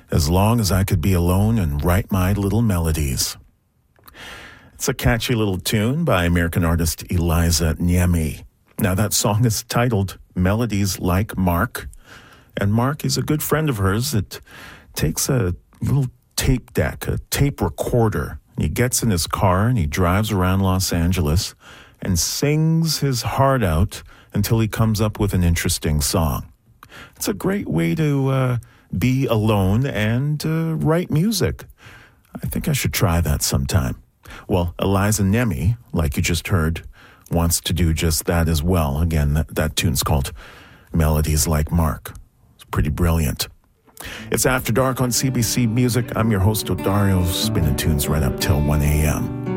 As long as I could be alone and write my little melodies. It's a catchy little tune by American artist Eliza Niemi. Now that song is titled Melodies Like Mark. And Mark is a good friend of hers that takes a little tape deck, a tape recorder. And he gets in his car and he drives around Los Angeles and sings his heart out until he comes up with an interesting song. It's a great way to be alone and write music. I think I should try that sometime. Well, Eliza Niemi, like you just heard, wants to do just that as well. Again, that tune's called Melodies Like Mark. It's pretty brilliant. It's After Dark on CBC Music. I'm your host, Odario, spinning tunes right up till 1 a.m.